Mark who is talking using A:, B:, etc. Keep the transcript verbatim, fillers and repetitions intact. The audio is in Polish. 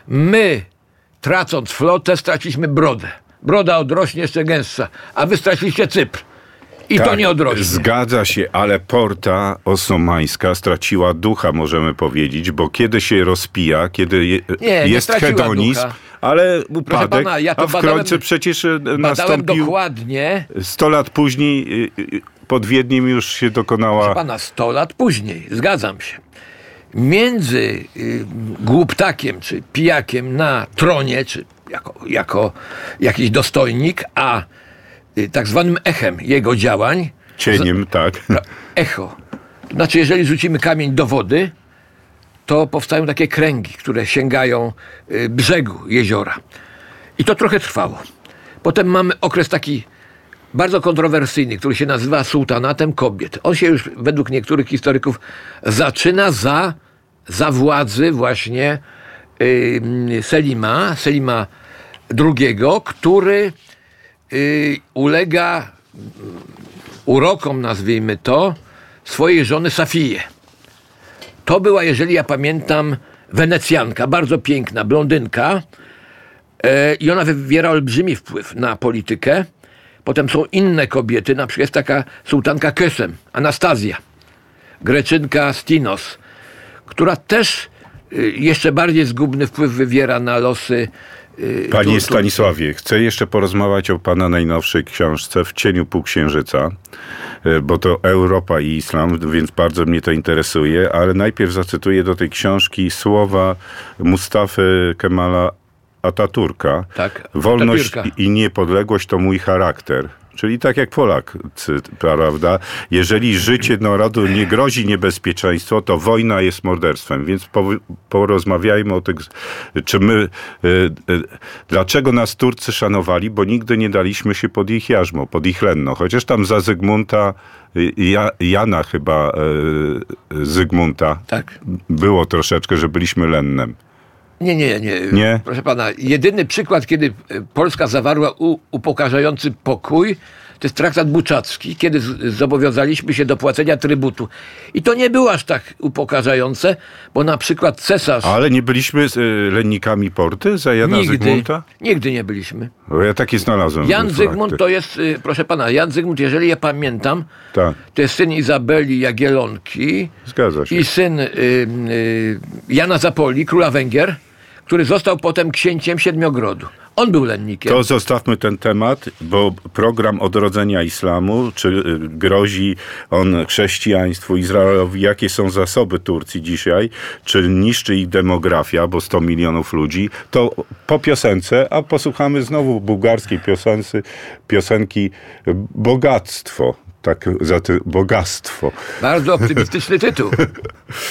A: My, tracąc flotę, straciliśmy brodę. Broda odrośnie jeszcze gęstsza, a wy straciliście Cypr. I
B: tak,
A: to nie odrośnie.
B: Zgadza się, ale porta osmańska straciła ducha, możemy powiedzieć, bo kiedy się rozpija, kiedy je,
A: nie,
B: jest
A: nie
B: hedonizm,
A: ducha.
B: ale upadek,
A: pana, ja to
B: a w
A: badałem,
B: końcu przecież
A: badałem
B: nastąpił
A: dokładnie.
B: sto lat później pod Wiedniem już się dokonała...
A: Proszę pana, sto lat później, zgadzam się. Między y, głuptakiem czy pijakiem na tronie, czy jako, jako jakiś dostojnik, a y, tak zwanym echem jego działań.
B: Cieniem, z, tak.
A: Echo. Znaczy, jeżeli rzucimy kamień do wody, to powstają takie kręgi, które sięgają y, brzegu jeziora. I to trochę trwało. Potem mamy okres taki bardzo kontrowersyjny, który się nazywa sułtanatem kobiet. On się już według niektórych historyków zaczyna za, za władzy właśnie y, Selima, Selima drugiego, który y, ulega urokom, nazwijmy to, swojej żony Safije. To była, jeżeli ja pamiętam, Wenecjanka, bardzo piękna, blondynka y, i ona wywiera olbrzymi wpływ na politykę. Potem są inne kobiety, na przykład jest taka sułtanka Kösem, Anastazja, Greczynka Stinos, która też y, jeszcze bardziej zgubny wpływ wywiera na losy. Y,
B: Panie
A: tu, tu.
B: Stanisławie, chcę jeszcze porozmawiać o pana najnowszej książce W cieniu półksiężyca, y, bo to Europa i Islam, więc bardzo mnie to interesuje, ale najpierw zacytuję do tej książki słowa Mustafy Kemala Ataturka.
A: Tak,
B: Wolność
A: Atatürka.
B: i niepodległość to mój charakter. Czyli tak jak Polak, prawda? Jeżeli życie narodu nie grozi niebezpieczeństwo, to wojna jest morderstwem. Więc po, porozmawiajmy o tym, czy my, y, y, dlaczego nas Turcy szanowali, bo nigdy nie daliśmy się pod ich jarzmo, pod ich lenno. Chociaż tam za Zygmunta, ja, Jana chyba y, Zygmunta,
A: Tak.
B: było troszeczkę, że byliśmy lennem.
A: Nie, nie, nie,
B: Nie?
A: Proszę pana, jedyny przykład, kiedy Polska zawarła u, upokarzający pokój, to jest traktat buczacki, kiedy z, zobowiązaliśmy się do płacenia trybutu. I to nie było aż tak upokarzające, bo na przykład cesarz...
B: Ale nie byliśmy z, y, lennikami Porty za Jana
A: nigdy,
B: Zygmunta?
A: Nigdy nie byliśmy.
B: Bo ja takie znalazłem.
A: Jan
B: fakty.
A: Zygmunt to jest, y, proszę pana, Jan Zygmunt, jeżeli ja pamiętam,
B: Tak.
A: to jest syn Izabeli Jagiellonki
B: Zgadza się.
A: i syn y, y, Jana Zapoli, króla Węgier, który został potem księciem Siedmiogrodu. On był lennikiem.
B: To zostawmy ten temat, bo program odrodzenia islamu, czy grozi on chrześcijaństwu, Izraelowi, jakie są zasoby Turcji dzisiaj, czy niszczy ich demografia, bo sto milionów ludzi, to po piosence, a posłuchamy znowu bułgarskiej piosence, piosenki Bogactwo. Tak, za to bogactwo.
A: Bardzo optymistyczny tytuł.